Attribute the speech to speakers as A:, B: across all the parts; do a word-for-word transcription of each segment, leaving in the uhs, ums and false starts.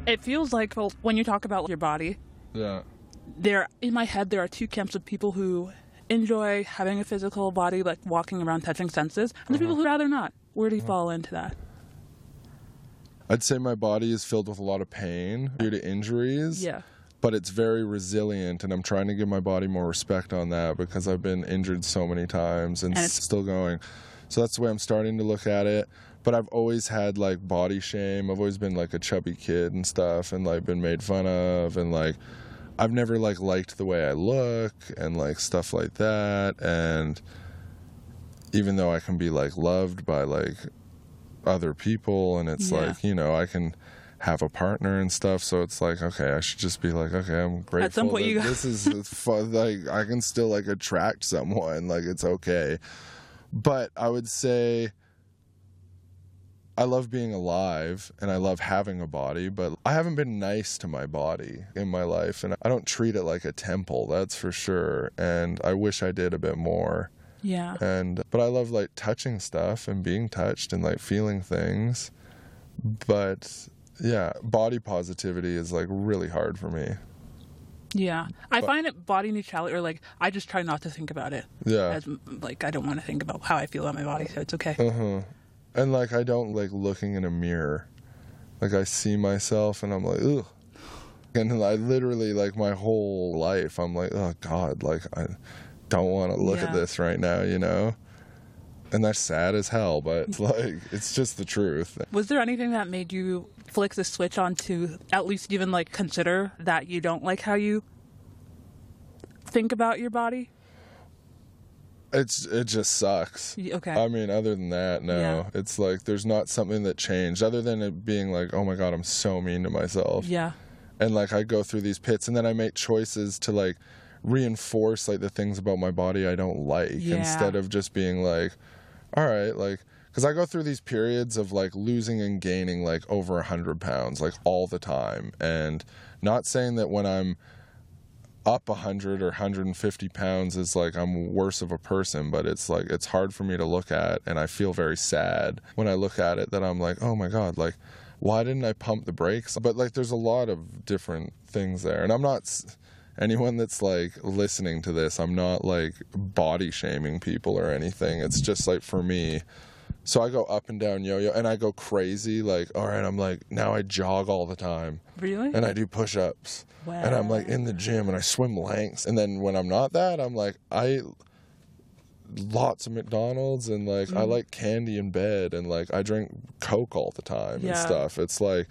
A: It feels like, well, when you talk about your body,
B: Yeah.
A: there in my head there are two camps of people who enjoy having a physical body, like walking around, touching senses, and there's
B: Uh-huh.
A: people who rather not. Where do you fall into that?
B: I'd say my body is filled with a lot of pain due to injuries.
A: Yeah.
B: But it's very resilient, and I'm trying to give my body more respect on that because I've been injured so many times and,
A: And it's-
B: still going. So that's the way I'm starting to look at it. But I've always had like body shame. I've always been like a chubby kid and stuff, and like been made fun of, and like I've never like liked the way I look and like stuff like that. And even though I can be like loved by like other people, and it's
A: Yeah.
B: like, you know, I can have a partner and stuff, so it's like, okay, I should just be like, okay, I'm grateful
A: At some point
B: that
A: you-
B: this is fun. Like I can still like attract someone, like it's okay. But I would say I love being alive and I love having a body, but I haven't been nice to my body in my life, and I don't treat it like a temple, that's for sure, and I wish I did a bit more.
A: Yeah.
B: And but I love like touching stuff and being touched and like feeling things. But yeah, body positivity is like really hard for me.
A: Yeah. I
B: But-
A: find it body neutrality, or like, I just try not to think about it.
B: Yeah.
A: As, like, I don't want to think about how I feel about my body, so it's okay.
B: Uh-huh. And like I don't like looking in a mirror. Like I see myself and I'm like, ugh. And I literally like my whole life I'm like, oh God, like I don't want to look
A: Yeah.
B: at this right now, you know? And that's sad as hell, but it's like it's just the truth.
A: Was there anything that made you flick the switch on to at least even like consider that you don't like how you think about your body?
B: It's it just sucks.
A: Y- Okay.
B: I mean, other than that, no.
A: Yeah.
B: It's like there's not something that changed other than it being like, oh my God, I'm so mean to myself.
A: Yeah.
B: And like I go through these pits and then I make choices to like reinforce like the things about my body I don't like
A: Yeah.
B: instead of just being like, all right, like, because I go through these periods of like losing and gaining like over a hundred pounds like all the time, and not saying that when I'm up one hundred or one hundred fifty pounds is like I'm worse of a person, but it's like it's hard for me to look at, and I feel very sad when I look at it that I'm like, oh my God, like why didn't I pump the brakes? But like there's a lot of different things there, and I'm not s- anyone that's like listening to this, I'm not like body shaming people or anything. It's just like for me, so I go up and down yo-yo and I go crazy, like all right, I'm like now I jog all the time
A: Really?
B: and I do push-ups. And I'm like in the gym and I swim lengths. And then when I'm not that, I'm like, I lots of McDonald's and like I
A: Mhm.
B: like candy in bed and like I drink Coke all the time
A: Yeah.
B: and stuff. It's like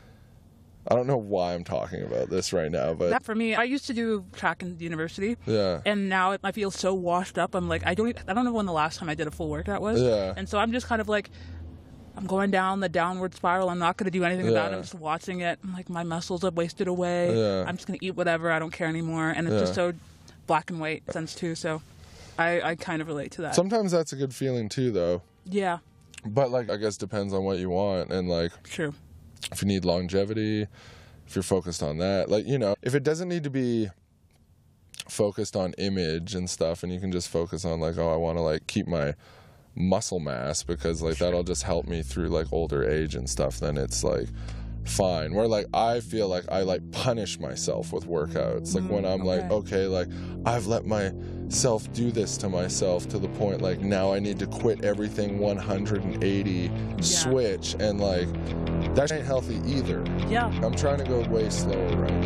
B: I don't know why I'm talking about this right now, but
A: That for me, I used to do track in university,
B: yeah.
A: and now I feel so washed up. I'm like, I don't, e- I don't know when the last time I did a full workout was,
B: Yeah.
A: and so I'm just kind of like, I'm going down the downward spiral. I'm not going to do anything about it.
B: Yeah.
A: I'm just watching it. I'm like, my muscles have wasted away.
B: Yeah.
A: I'm just going to eat whatever. I don't care anymore, and it's just
B: Yeah.
A: so black and white sense too. So, I, I kind of relate to that.
B: Sometimes that's a good feeling too though.
A: yeah,
B: But like I guess depends on what you want, and like
A: true.
B: if you need longevity, if you're focused on that, like, you know, if it doesn't need to be focused on image and stuff, and you can just focus on like, oh, I want to like keep my muscle mass because like that'll just help me through like older age and stuff, then it's like fine. Where like I feel like I like punish myself with workouts, like when I'm like, okay, like I've let myself do this to myself to the point like now I need to quit everything one hundred eighty switch, and like that ain't healthy either.
A: Yeah.
B: I'm trying to go way slower right now.